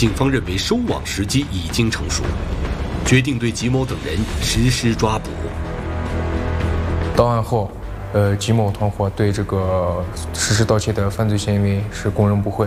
警方认为收网时机已经成熟，决定对吉某等人实施抓捕。 到案后，吉某团伙对这个实施盗窃的犯罪行为是供认不讳。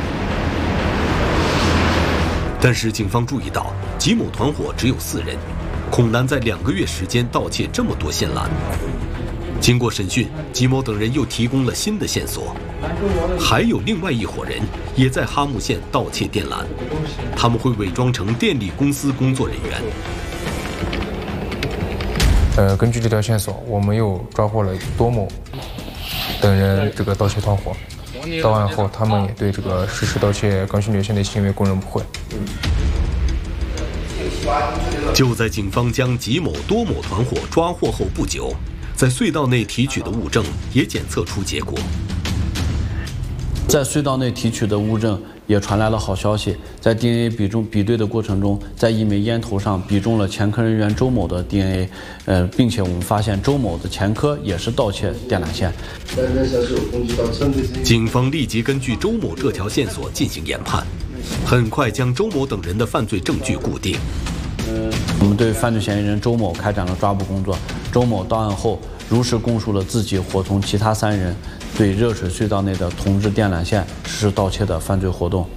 但是警方注意到，吉某团伙只有4人，恐难在2个月时间盗窃这么多线缆。经过审讯，吉某等人又提供了新的线索，还有另外一伙人也在哈木县盗窃电缆，他们会伪装成电力公司工作人员。 根据这条线索，我们又抓获了多某等人这个盗窃团伙。到案后，他们也对这个实施盗窃刚需流线的行为供认不讳。 就在警方将吉某、多某团伙抓获后不久，在隧道内提取的物证也检测出结果。 在隧道内提取的物证也传来了好消息，在 DNA 比对的过程中，在一枚烟头上比中了前科人员周某的 DNA， 并且我们发现周某的前科也是盗窃电缆线。 警方立即根据周某这条线索进行研判，很快将周某等人的犯罪证据固定。 我们对犯罪嫌疑人周某开展了抓捕工作。周某到案后，如实供述了自己伙同其他3人对热水隧道内的铜制电缆线实施盗窃的犯罪活动。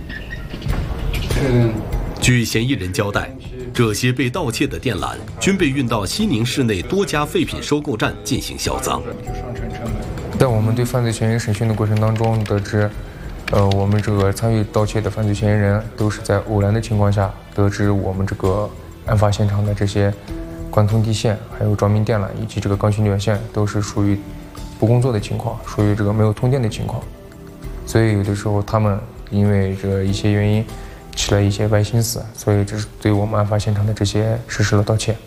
据嫌疑人交代，这些被盗窃的电缆均被运到西宁市内多家废品收购站进行销赃。 在我们对犯罪嫌疑人审讯的过程当中，得知，我们这个参与盗窃的犯罪嫌疑人都是在偶然的情况下得知我们这个案发现场的这些贯通地线，还有照明电缆以及这个刚需流线都是属于不工作的情况，属于这个没有通电的情况，所以有的时候他们因为这一些原因起了一些歪心思，所以这是对我们案发现场的这些实施了盗窃。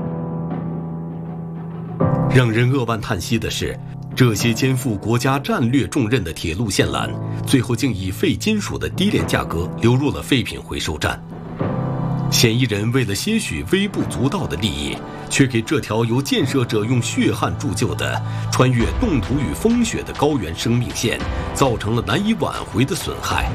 让人扼腕叹息的是，这些肩负国家战略重任的铁路线缆，最后竟以废金属的低廉价格流入了废品回收站。嫌疑人为了些许微不足道的利益，却给这条由建设者用血汗铸就的穿越冻土与风雪的高原生命线造成了难以挽回的损害。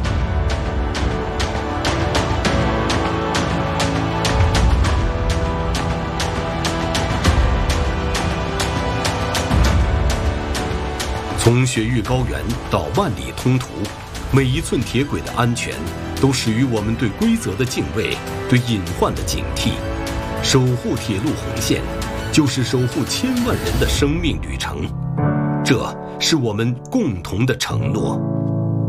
从雪域高原到万里通途，每一寸铁轨的安全都始于我们对规则的敬畏，对隐患的警惕。守护铁路红线，就是守护千万人的生命旅程，这是我们共同的承诺。